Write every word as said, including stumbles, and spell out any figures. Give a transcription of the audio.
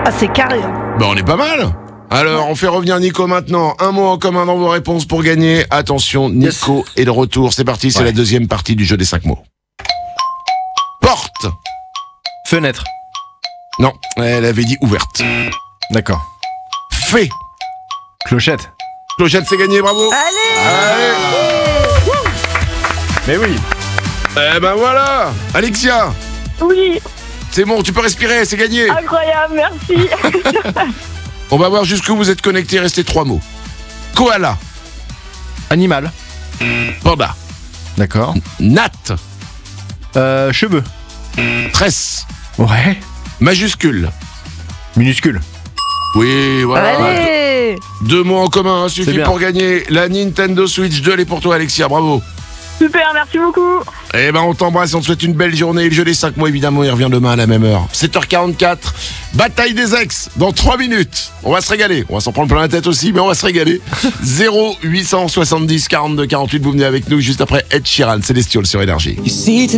Ah, c'est carré. Hein. Bah on est pas mal. Alors, on fait revenir Nico maintenant. Un mot en commun dans vos réponses pour gagner. Attention, Nico yes. est de retour. C'est parti, c'est ouais. la deuxième partie du jeu des cinq mots. Porte. Fenêtre. Non, elle avait dit ouverte. D'accord. Fait. Clochette. Clochette, c'est gagné, bravo. Allez, Allez. Mais oui. Eh ben voilà. Alexia. Oui. C'est bon, tu peux respirer, c'est gagné. Incroyable, merci. On va voir jusqu'où vous êtes connectés, restez trois mots. Koala. Animal. Panda. D'accord. Natte. Euh, cheveux. Tresse. Ouais. Majuscule. Minuscule. Oui, voilà. Allez. Deux mots en commun, hein, suffit pour gagner la Nintendo Switch deux. Elle est pour toi, Alexia, bravo. Super, merci beaucoup. Eh ben, on t'embrasse, on te souhaite une belle journée. Le jeu des cinq mots, évidemment, il revient demain à la même heure. sept heures quarante-quatre, bataille des ex, dans trois minutes. On va se régaler. On va s'en prendre plein la tête aussi, mais on va se régaler. zéro huit cent soixante-dix quarante-deux quarante-huit, vous venez avec nous juste après Ed Sheeran, Celestial sur Énergie.